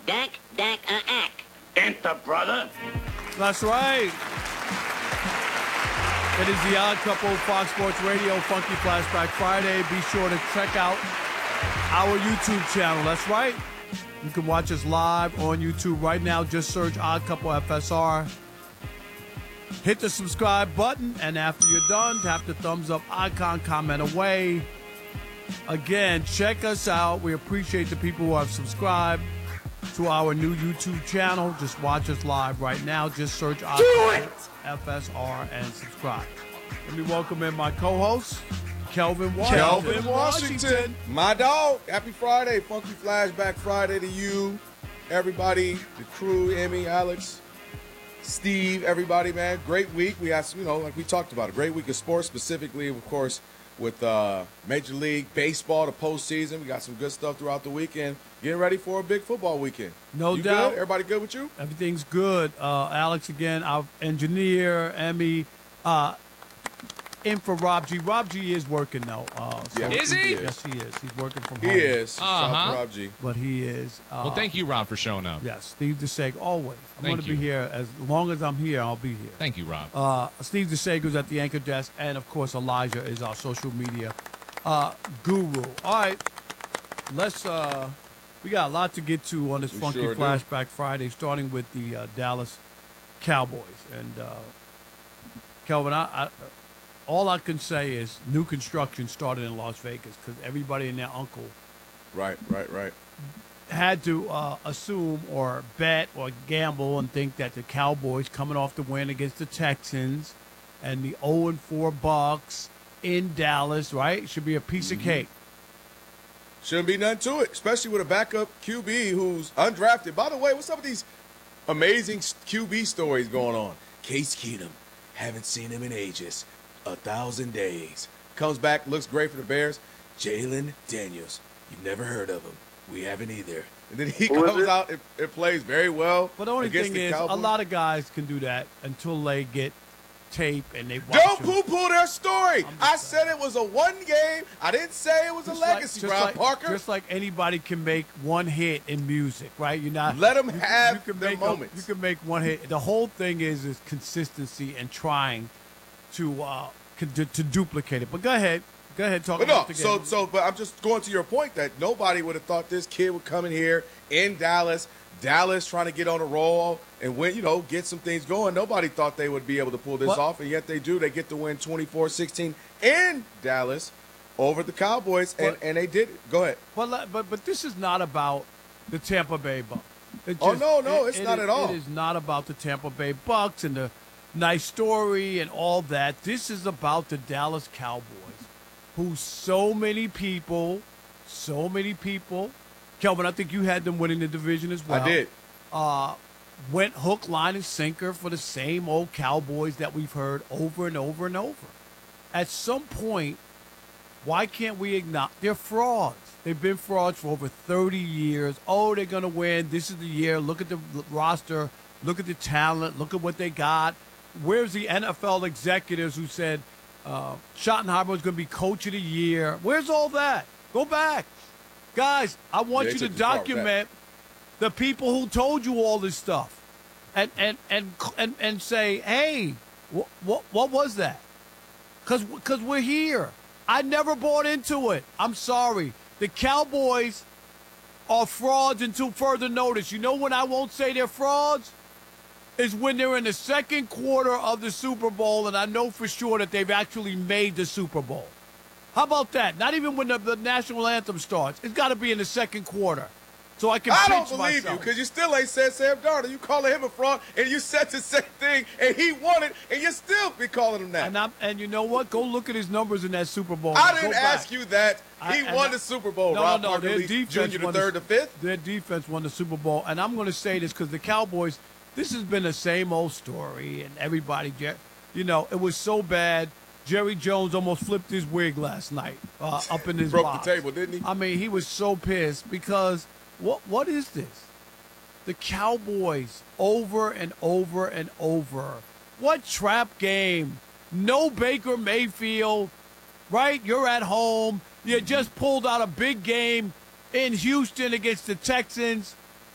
Ack. Enter, brother. That's right. It is the Odd Couple, Fox Sports Radio, Funky Flashback Friday. Be sure to check out our YouTube channel. That's right. You can watch us live on YouTube right now. Just search Odd Couple FSR. Hit the subscribe button, and after you're done, tap the thumbs up icon, comment away. Again, check us out. We appreciate the people who have subscribed to our new YouTube channel. Just watch us live right now. Just search Odd Couple FSR and subscribe. Let me welcome in my co-host, Kelvin Washington. Kelvin Washington. My dog. Happy Friday. Funky Flashback Friday to you, everybody, the crew, Emmy, Alex, Steve, everybody, man. Great week. We have, like we talked about, a great week of sports, specifically, of course, with Major League Baseball, the postseason. We got some good stuff throughout the weekend. Getting ready for a big football weekend. No doubt. Good? Everybody good with you? Everything's good. Alex, again, our engineer, Emmy, in for Rob G. Rob G is working, though. Is he? Yes, he is. He's working from home. He is. Shout out to Rob G. But he is. Well, thank you, Rob, for showing up. Yes, Steve DeSeg, always. I'm going to be you. here. As long as I'm here, I'll be here. Thank you, Rob. Steve DeSeg at the anchor desk, and, of course, Elijah is our social media guru. All right, let's we got a lot to get to on this Funky Flashback Friday, starting with the Dallas Cowboys. And, Kelvin, all I can say is new construction started in Las Vegas because everybody and their uncle Right. had to assume or bet or gamble and think that the Cowboys coming off the win against the Texans and the 0-4 Bucs in Dallas, right, should be a piece of cake. Shouldn't be nothing to it, especially with a backup QB who's undrafted. By the way, what's up with these amazing QB stories going on? Case Keenum, haven't seen him in ages. 1,000 days. Comes back, looks great for the Bears. Jalen Daniels, you've never heard of him. We haven't either. And then he comes out and plays very well. But the only thing is, Cowboys. a lot of guys can do that until they get tape and they watch Don't them. poo-poo their story. I said it was a one game. I didn't say it was a legacy, Rob Parker. Just like anybody can make one hit in music, right? You're not. Let them have their moments. You can make one hit. The whole thing is consistency and trying to duplicate it. But go ahead, talk about the game. But I'm just going to your point that nobody would have thought this kid would come in here in Dallas trying to get on a roll and win, get some things going. Nobody thought they would be able to pull this off, and yet they do. They get to win 24-16 in Dallas over the Cowboys, and they did it. Go ahead. But this is not about the Tampa Bay Bucs. It's not at all. It is not about the Tampa Bay Bucs and the nice story and all that. This is about the Dallas Cowboys, who so many people, Kelvin, I think you had them winning the division as well. I did. Went hook, line, and sinker for the same old Cowboys that we've heard over and over and over. At some point, why can't we acknowledge they're frauds? They've been frauds for over 30 years. Oh, they're going to win. This is the year. Look at the roster. Look at the talent. Look at what they got. Where's the NFL executives who said Schottenheimer was going to be coach of the year? Where's all that? Go back. Guys, I want you to document the people who told you all this stuff and say, hey, what was that? Because we're here. I never bought into it. I'm sorry. The Cowboys are frauds until further notice. You know when I won't say they're frauds? Is when they're in the second quarter of the Super Bowl, and I know for sure that they've actually made the Super Bowl. How about that? Not even when the national anthem starts. It's got to be in the second quarter. So I don't believe you, because you still ain't said Sam Darnold. You calling him a fraud, and you said the same thing, and he won it, and you still be calling him that. And you know what? Go look at his numbers in that Super Bowl. I didn't ask you that. He won the Super Bowl. Rob Parker, their defense Junior, the third, the fifth. Their defense won the Super Bowl, and I'm going to say this because the Cowboys. This has been the same old story, and everybody, it was so bad. Jerry Jones almost flipped his wig last night up in his broke box. the table, didn't he? I mean, he was so pissed because what is this? The Cowboys over and over and over. What trap game? No Baker Mayfield, right? You're at home. You just pulled out a big game in Houston against the Texans.